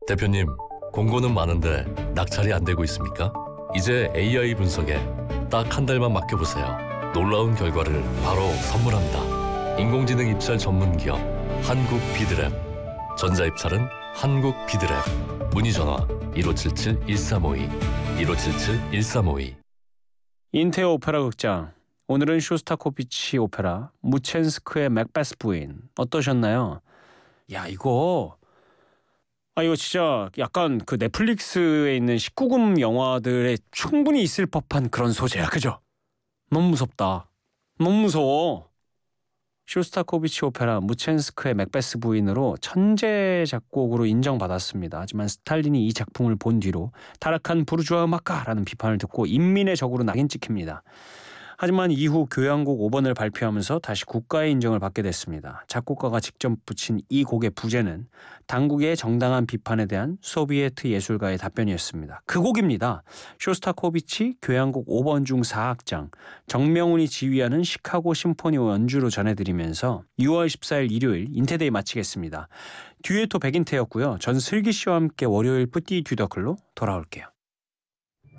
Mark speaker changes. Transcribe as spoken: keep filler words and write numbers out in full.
Speaker 1: 대표님, 공고는 많은데 낙찰이 안 되고 있습니까? 이제 에이아이 분석에 딱 한 달만 맡겨보세요. 놀라운 결과를 바로 선물합니다. 인공지능 입찰 전문 기업 한국 비드랩. 전자입찰은 한국 비드랩. 문의 전화 일오칠칠 일삼오이 일오칠칠 일삼오이.
Speaker 2: 인테어 오페라 극장. 오늘은 쇼스타코비치 오페라 무첸스크의 맥베스 부인 어떠셨나요? 야, 이거 아 이거 진짜 약간 그 넷플릭스에 있는 십구 금 영화들에 충분히 있을 법한 그런 소재야, 그죠? 너무 무섭다. 너무 무서워. 쇼스타코비치 오페라 무첸스크의 맥베스 부인으로 천재 작곡으로 인정받았습니다. 하지만 스탈린이 이 작품을 본 뒤로 타락한 부르주아 음악가라는 비판을 듣고 인민의 적으로 낙인 찍힙니다. 하지만 이후 교향곡 오 번을 발표하면서 다시 국가의 인정을 받게 됐습니다. 작곡가가 직접 붙인 이 곡의 부제는 당국의 정당한 비판에 대한 소비에트 예술가의 답변이었습니다. 그 곡입니다. 쇼스타코비치 교향곡 오 번 중 사 악장 정명훈이 지휘하는 시카고 심포니 연주로 전해드리면서 유월 십사일 일요일 인테데이 마치겠습니다. 듀에토 백인태였고요. 전 슬기 씨와 함께 월요일 뿌띠 듀더클로 돌아올게요.